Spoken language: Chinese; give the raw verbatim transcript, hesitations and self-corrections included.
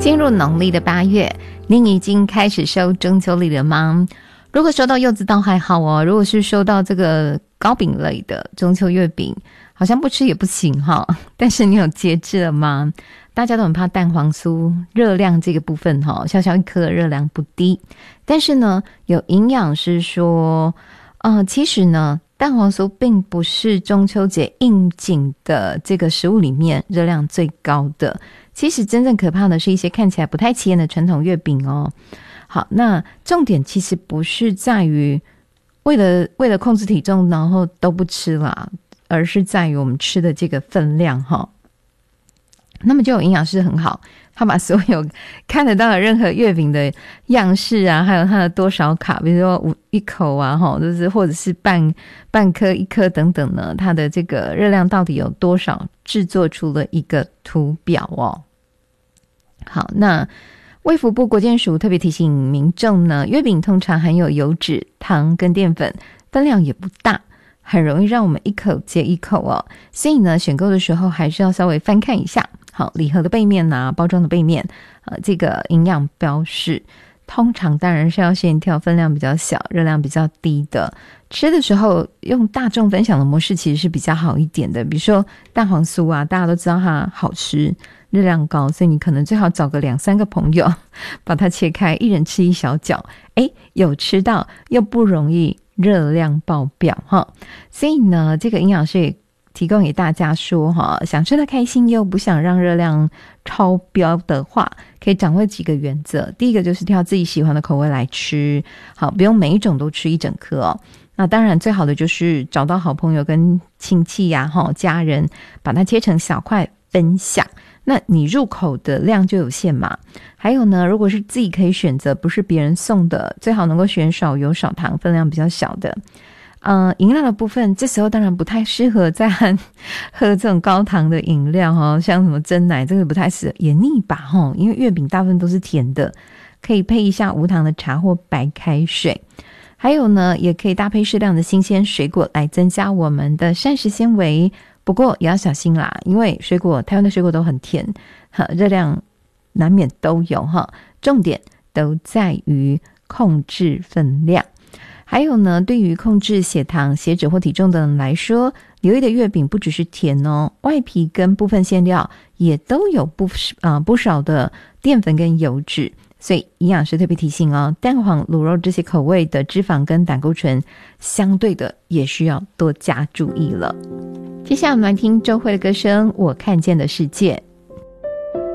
进入农历的八月，您已经开始收中秋礼了吗？如果收到柚子倒还好哦，如果是收到这个糕饼类的中秋月饼，好像不吃也不行哈。但是你有节制了吗？大家都很怕蛋黄酥热量这个部分哈，小小一颗的热量不低，但是呢，有营养师说，呃，其实呢，蛋黄酥并不是中秋节应景的这个食物里面热量最高的。其实真正可怕的是一些看起来不太起眼的传统月饼哦。好，那重点其实不是在于为了为了控制体重然后都不吃啦，而是在于我们吃的这个分量哈。那么就有营养师很好，他把所有看得到的任何月饼的样式啊，还有它的多少卡，比如说五一口啊，就是或者是半半颗一颗等等呢，它的这个热量到底有多少，制作出了一个图表哦。好，那卫福部国健署特别提醒民众呢，月饼通常含有油脂、糖跟淀粉，分量也不大，很容易让我们一口接一口哦。所以呢，选购的时候还是要稍微翻看一下。好，礼盒的背面啊，包装的背面，呃，这个营养标示，通常当然是要先挑分量比较小、热量比较低的。吃的时候用大众分享的模式其实是比较好一点的。比如说蛋黄酥啊，大家都知道它好吃，热量高，所以你可能最好找个两三个朋友，把它切开，一人吃一小角，诶，有吃到又不容易热量爆表哈。所以呢，这个营养师也提供给大家说哈，想吃的开心又不想让热量超标的话，可以掌握几个原则。第一个就是挑自己喜欢的口味来吃，好，不用每一种都吃一整颗哦。那当然最好的就是找到好朋友跟亲戚呀、啊、家人，把它切成小块分享，那你入口的量就有限嘛。还有呢，如果是自己可以选择不是别人送的，最好能够选少油少糖分量比较小的。呃，饮料的部分这时候当然不太适合再喝喝这种高糖的饮料哦，像什么珍奶这个不太适合，也腻吧齁，因为月饼大部分都是甜的，可以配一下无糖的茶或白开水。还有呢，也可以搭配适量的新鲜水果来增加我们的膳食纤维，不过也要小心啦，因为水果台湾的水果都很甜，热量难免都有哈，重点都在于控制分量。还有呢，对于控制血糖、血脂或体重的人来说，留意的月饼不只是甜哦，外皮跟部分馅料也都有不呃不少的淀粉跟油脂，所以营养师特别提醒哦，蛋黄、卤肉这些口味的脂肪跟胆固醇相对的也需要多加注意了。接下来我们来听周蕙的歌声《我看见的世界》。